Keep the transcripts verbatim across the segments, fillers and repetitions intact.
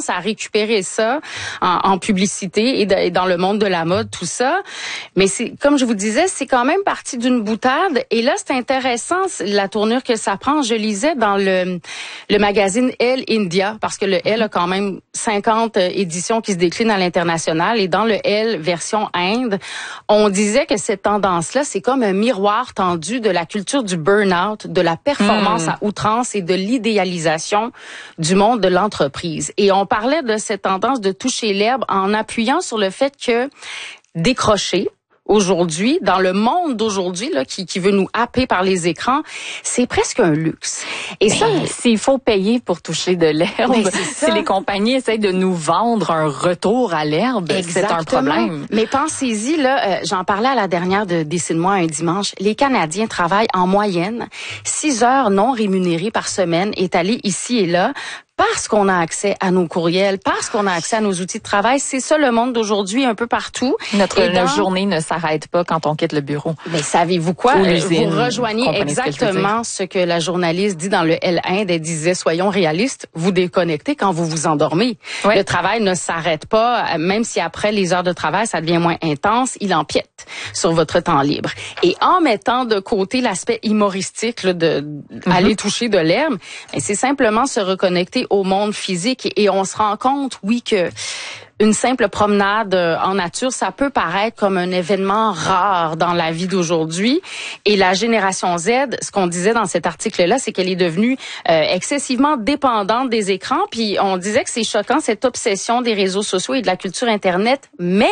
commence à récupérer ça en, en publicité et, de, et dans le monde de la mode, tout ça. Mais c'est, comme je vous disais, c'est quand même parti d'une boutade. Et là, c'est intéressant la tournure que ça prend. Je lisais dans le, le magazine Elle India, parce que le Elle a quand même cinquante éditions qui se déclinent à l'international. Et dans le Elle version Inde, on disait que cette tendance-là, c'est comme un miroir tendu de la culture du burn-out, de la performance mmh. à outrance et de l'idéalisation du monde de l'entreprise. Et on parlait de cette tendance de toucher l'herbe en appuyant sur le fait que décrocher aujourd'hui, dans le monde d'aujourd'hui là, qui, qui veut nous happer par les écrans, c'est presque un luxe. Et ça, s'il faut payer pour toucher de l'herbe, si les compagnies essayent de nous vendre un retour à l'herbe, c'est un problème. Mais pensez-y, là, euh, j'en parlais à la dernière de Décide-moi un dimanche, les Canadiens travaillent en moyenne six heures non rémunérées par semaine, étalées ici et là, parce qu'on a accès à nos courriels, parce qu'on a accès à nos outils de travail. C'est ça le monde d'aujourd'hui un peu partout. Notre, dans... notre journée ne s'arrête pas quand on quitte le bureau. Mais savez-vous quoi? Vous rejoignez exactement ce que, ce que la journaliste dit dans le Elle Inde. Elle disait, soyons réalistes, vous déconnectez quand vous vous endormez. Ouais. Le travail ne s'arrête pas, même si après les heures de travail, ça devient moins intense, il empiète sur votre temps libre. Et en mettant de côté l'aspect humoristique là, de mm-hmm. aller toucher de l'herbe, c'est simplement se reconnecter au monde physique et on se rend compte, oui, que une simple promenade en nature, ça peut paraître comme un événement rare dans la vie d'aujourd'hui. Et la génération Z, ce qu'on disait dans cet article-là, c'est qu'elle est devenue euh, excessivement dépendante des écrans. Puis on disait que c'est choquant, cette obsession des réseaux sociaux et de la culture Internet, mais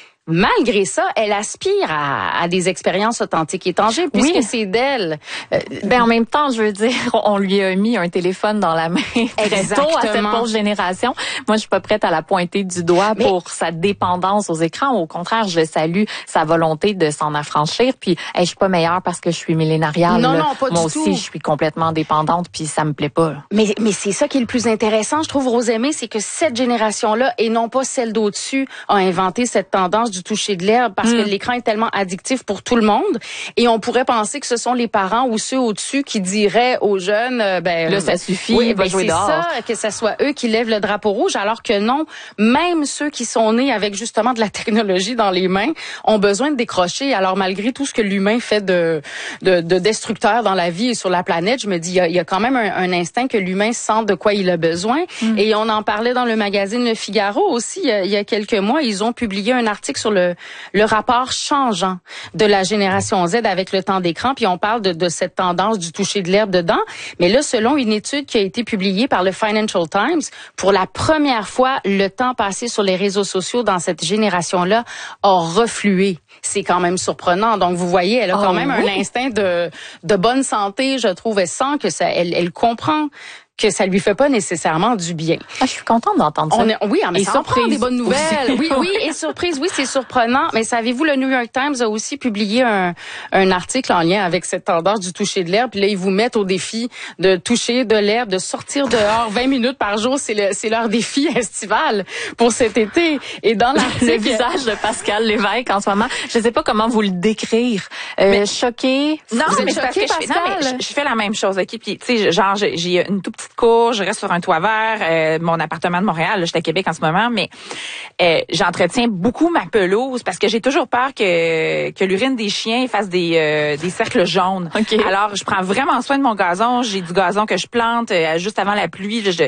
malgré ça, elle aspire à, à des expériences authentiques et tangibles, puisque oui. c'est d'elle. Euh, ben en même temps, je veux dire, on lui a mis un téléphone dans la main très tôt à cette pauvre génération. Moi, je suis pas prête à la pointer du doigt Mais... pour sa dépendance aux écrans. Au contraire, je salue sa volonté de s'en affranchir. Puis, hey, je suis pas meilleure parce que je suis millénariale. Non, non, pas Moi du aussi, tout. je suis complètement dépendante, puis ça me plaît pas. Là. Mais mais c'est ça qui est le plus intéressant, je trouve, Rosemée, c'est que cette génération-là, et non pas celle d'au-dessus, a inventé cette tendance du toucher de l'herbe parce mmh. que l'écran est tellement addictif pour tout le monde et on pourrait penser que ce sont les parents ou ceux au-dessus qui diraient aux jeunes euh, ben là ça suffit, oui, va ben, jouer c'est dehors. ça, que ce soit eux qui lèvent le drapeau rouge, alors que non, même ceux qui sont nés avec justement de la technologie dans les mains ont besoin de décrocher. Alors malgré tout ce que l'humain fait de de, de destructeur dans la vie et sur la planète, je me dis il y a, il y a quand même un, un instinct que l'humain sent de quoi il a besoin. Mmh. Et on en parlait dans le magazine Le Figaro aussi il y a, il y a quelques mois, ils ont publié un article sur le le rapport changeant de la génération Z avec le temps d'écran, puis on parle de, de cette tendance du toucher de l'herbe dedans. Mais là, selon une étude qui a été publiée par le Financial Times, pour la première fois, le temps passé sur les réseaux sociaux dans cette génération-là a reflué. C'est quand même surprenant. Donc, vous voyez, elle a quand oh, même oui. un instinct de, de bonne santé, je trouve, elle sent que ça, elle, elle comprend que ça lui fait pas nécessairement du bien. Ah, je suis contente d'entendre ça. On est, oui, mais et ça en prend des bonnes nouvelles. Oui, oui, et surprise, oui, c'est surprenant. Mais savez-vous, le New York Times a aussi publié un, un article en lien avec cette tendance du toucher de l'herbe. Puis là, ils vous mettent au défi de toucher de l'herbe, de sortir dehors vingt minutes par jour. C'est le, c'est leur défi estival pour cet été. Et dans l'article... Le visage de Pascal Lévesque en ce moment, je sais pas comment vous le décrire. Euh, mais, choqué. Non, vous mais êtes parce choqué, que je, non, mais je, je fais la même chose, ok. Puis, tu sais, genre, j'ai, j'ai une toute petite cour, je reste sur un toit vert, euh, mon appartement de Montréal, là, je suis à Québec en ce moment, mais euh, j'entretiens beaucoup ma pelouse parce que j'ai toujours peur que que l'urine des chiens fasse des euh, des cercles jaunes. Okay. Alors, je prends vraiment soin de mon gazon, j'ai du gazon que je plante euh, juste avant la pluie, là, je,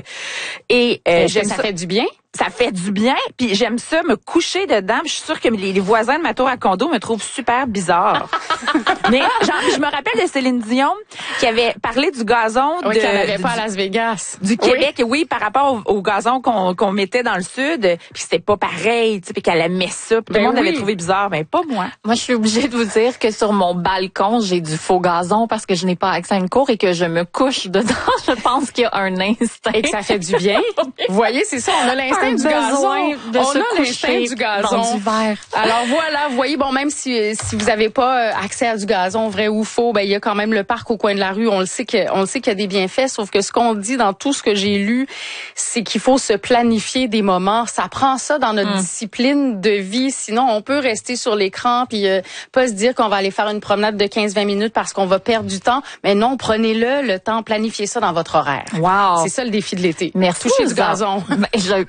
et euh, j'aime ça, ça fait du bien. Ça fait du bien, puis j'aime ça me coucher dedans. Je suis sûre que les, les voisins de ma tour à condo me trouvent super bizarre. Mais genre, je me rappelle de Céline Dion qui avait parlé du gazon oui, de qu'elle avait du, pas à Las Vegas, du Québec, oui, oui par rapport au, au gazon qu'on qu'on mettait dans le sud, puis c'était pas pareil, tu sais, puis qu'elle aimait ça, puis ben tout le monde oui. l'avait trouvé bizarre, mais pas moi. Moi, je suis obligée de vous dire que sur mon balcon, j'ai du faux gazon parce que je n'ai pas accès à une cour et que je me couche dedans. Je pense qu'il y a un instinct et que ça fait du bien. Vous voyez, c'est ça, on a l'instinct du gazon, de on se a l'instinct du gazon. Dans du verre. Alors voilà, vous voyez, bon, même si si vous avez pas accès à du gazon, vrai ou faux, ben il y a quand même le parc au coin de la rue. On le sait que on le sait qu'il y a des bienfaits, sauf que ce qu'on dit dans tout ce que j'ai lu, c'est qu'il faut se planifier des moments. Ça prend ça dans notre mmh. discipline de vie, sinon on peut rester sur l'écran puis euh, pas se dire qu'on va aller faire une promenade de quinze vingt minutes parce qu'on va perdre du temps. Mais non, prenez-le le temps, planifiez ça dans votre horaire. Wow. C'est ça le défi de l'été. Merci. Toucher du gazon. Ben, je